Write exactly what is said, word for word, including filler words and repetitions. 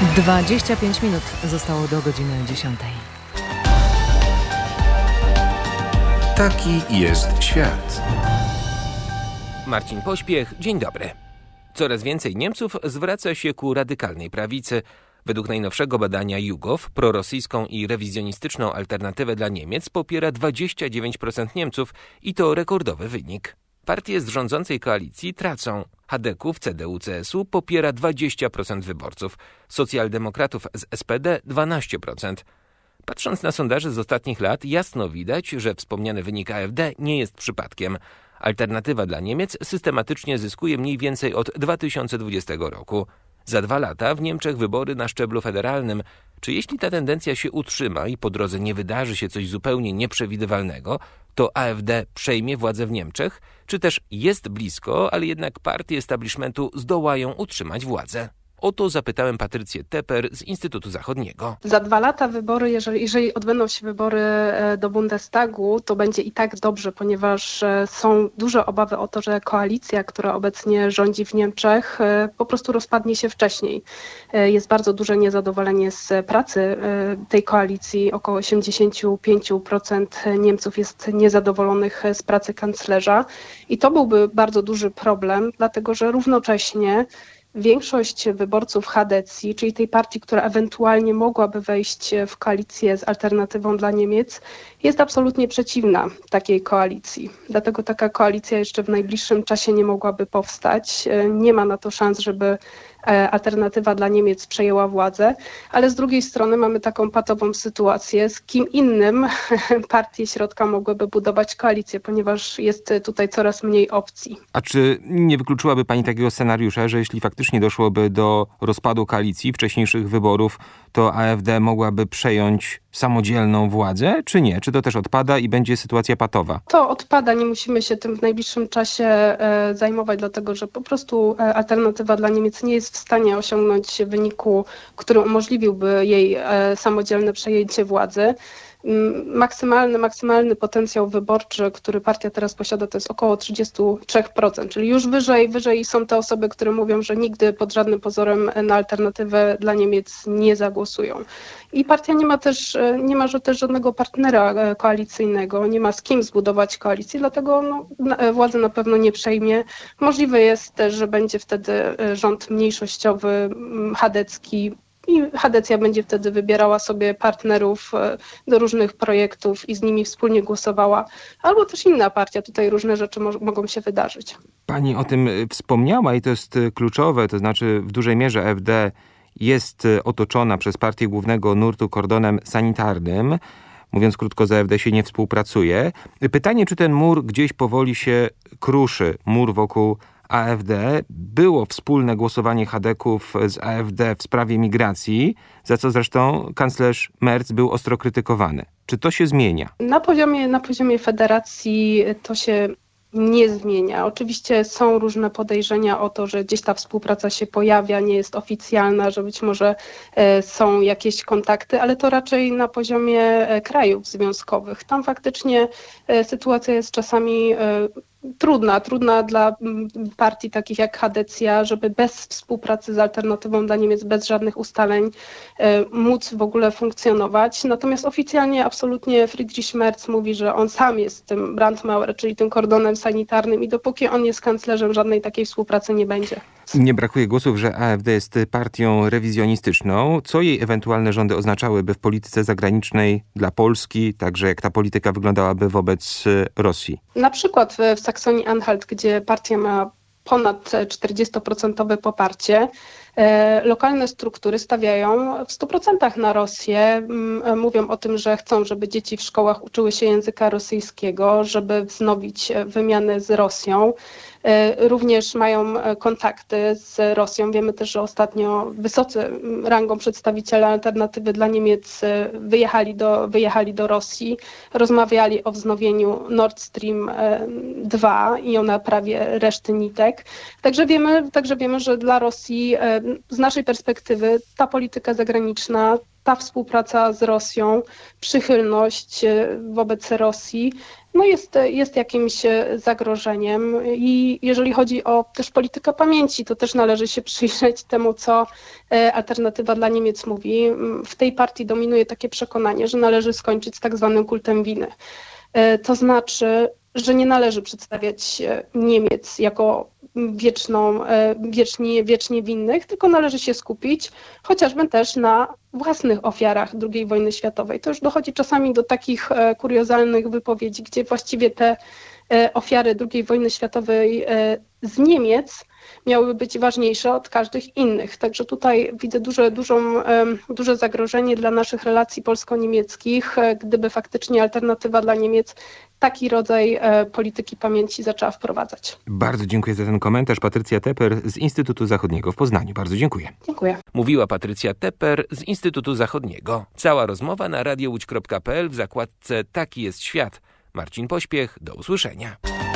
dwadzieścia pięć minut zostało do godziny dziesiątej. Taki jest świat. Marcin Pośpiech, dzień dobry. Coraz więcej Niemców zwraca się ku radykalnej prawicy. Według najnowszego badania YouGov prorosyjską i rewizjonistyczną alternatywę dla Niemiec popiera dwadzieścia dziewięć procent Niemców i to rekordowy wynik. Partie z rządzącej koalicji tracą. Chadeków, C D U C S U popiera dwadzieścia procent wyborców, socjaldemokratów z S P D dwanaście procent. Patrząc na sondaże z ostatnich lat, jasno widać, że wspomniany wynik A F D nie jest przypadkiem. Alternatywa dla Niemiec systematycznie zyskuje mniej więcej od dwa tysiące dwudziestego roku. Za dwa lata w Niemczech wybory na szczeblu federalnym. Czy jeśli ta tendencja się utrzyma i po drodze nie wydarzy się coś zupełnie nieprzewidywalnego, to A F D przejmie władzę w Niemczech? Czy też jest blisko, ale jednak partie establishmentu zdołają utrzymać władzę? O to zapytałem Patrycję Teper z Instytutu Zachodniego. Za dwa lata wybory, jeżeli, jeżeli odbędą się wybory do Bundestagu, to będzie i tak dobrze, ponieważ są duże obawy o to, że koalicja, która obecnie rządzi w Niemczech, po prostu rozpadnie się wcześniej. Jest bardzo duże niezadowolenie z pracy tej koalicji. Około osiemdziesiąt pięć procent Niemców jest niezadowolonych z pracy kanclerza i to byłby bardzo duży problem, dlatego że równocześnie większość wyborców Chadecji, czyli tej partii, która ewentualnie mogłaby wejść w koalicję z alternatywą dla Niemiec, jest absolutnie przeciwna takiej koalicji. Dlatego taka koalicja jeszcze w najbliższym czasie nie mogłaby powstać. Nie ma na to szans, żeby alternatywa dla Niemiec przejęła władzę, ale z drugiej strony mamy taką patową sytuację, z kim innym partie środka mogłyby budować koalicję, ponieważ jest tutaj coraz mniej opcji. A czy nie wykluczyłaby Pani takiego scenariusza, że jeśli faktycznie doszłoby do rozpadu koalicji, wcześniejszych wyborów, to A F D mogłaby przejąć samodzielną władzę, czy nie? Czy to też odpada i będzie sytuacja patowa? To odpada, nie musimy się tym w najbliższym czasie e, zajmować, dlatego że po prostu e, alternatywa dla Niemiec nie jest w stanie osiągnąć wyniku, który umożliwiłby jej e, samodzielne przejęcie władzy. Maksymalny, maksymalny potencjał wyborczy, który partia teraz posiada, to jest około trzydzieści trzy procent, czyli już wyżej, wyżej są te osoby, które mówią, że nigdy pod żadnym pozorem na alternatywę dla Niemiec nie zagłosują. I partia nie ma też, nie ma też żadnego partnera koalicyjnego, nie ma z kim zbudować koalicji, dlatego no, władzy na pewno nie przejmie. Możliwe jest też, że będzie wtedy rząd mniejszościowy, chadecki, i Chadecja będzie wtedy wybierała sobie partnerów do różnych projektów i z nimi wspólnie głosowała. Albo też inna partia. Tutaj różne rzeczy mo- mogą się wydarzyć. Pani o tym wspomniała i to jest kluczowe. To znaczy w dużej mierze A F D jest otoczona przez partię głównego nurtu kordonem sanitarnym. Mówiąc krótko, z A F D się nie współpracuje. Pytanie, czy ten mur gdzieś powoli się kruszy, mur wokół A F D. Było wspólne głosowanie Chadeków z A F D w sprawie migracji, za co zresztą kanclerz Merz był ostro krytykowany. Czy to się zmienia? Na poziomie, na poziomie federacji to się nie zmienia. Oczywiście są różne podejrzenia o to, że gdzieś ta współpraca się pojawia, nie jest oficjalna, że być może e, są jakieś kontakty, ale to raczej na poziomie e, krajów związkowych. Tam faktycznie e, sytuacja jest czasami e, trudna, trudna dla partii takich jak Chadecja, żeby bez współpracy z alternatywą dla Niemiec, bez żadnych ustaleń e, móc w ogóle funkcjonować. Natomiast oficjalnie absolutnie Friedrich Merz mówi, że on sam jest tym Brandmauer, czyli tym kordonem sanitarnym i dopóki on jest kanclerzem, żadnej takiej współpracy nie będzie. Nie brakuje głosów, że A F D jest partią rewizjonistyczną. Co jej ewentualne rządy oznaczałyby w polityce zagranicznej dla Polski, także jak ta polityka wyglądałaby wobec Rosji? Na przykład w, w Saksonii-Anhalt, gdzie partia ma ponad czterdzieści procent poparcie, e, lokalne struktury stawiają w stu procentach na Rosję. M, mówią o tym, że chcą, żeby dzieci w szkołach uczyły się języka rosyjskiego, żeby wznowić wymianę z Rosją. Również mają kontakty z Rosją. Wiemy też, że ostatnio wysocy rangą przedstawiciele alternatywy dla Niemiec wyjechali do, wyjechali do Rosji, rozmawiali o wznowieniu Nord Stream dwa i o naprawie reszty nitek. Także wiemy, także wiemy, że dla Rosji z naszej perspektywy ta polityka zagraniczna ta współpraca z Rosją, przychylność wobec Rosji, no jest, jest jakimś zagrożeniem. I jeżeli chodzi o też politykę pamięci, to też należy się przyjrzeć temu, co Alternatywa dla Niemiec mówi. W tej partii dominuje takie przekonanie, że należy skończyć z tak zwanym kultem winy. To znaczy, że nie należy przedstawiać Niemiec jako wieczną, wiecznie, wiecznie winnych, tylko należy się skupić chociażby też na własnych ofiarach drugiej wojny światowej. To już dochodzi czasami do takich kuriozalnych wypowiedzi, gdzie właściwie te ofiary drugiej wojny światowej z Niemiec miałyby być ważniejsze od każdych innych. Także tutaj widzę duże, dużą, duże zagrożenie dla naszych relacji polsko-niemieckich, gdyby faktycznie Alternatywa dla Niemiec taki rodzaj polityki pamięci zaczęła wprowadzać. Bardzo dziękuję za ten komentarz. Patrycja Tepper z Instytutu Zachodniego w Poznaniu. Bardzo dziękuję. Dziękuję. Mówiła Patrycja Tepper z Instytutu Zachodniego. Cała rozmowa na radiołódź kropka p l w zakładce Taki jest świat. Marcin Pośpiech, do usłyszenia.